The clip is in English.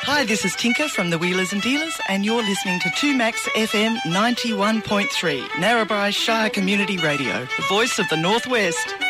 Hi, this is Tinker from the Wheelers and Dealers, and you're listening to 2Max FM 91.3, Narrabri Shire Community Radio, the voice of the Northwest.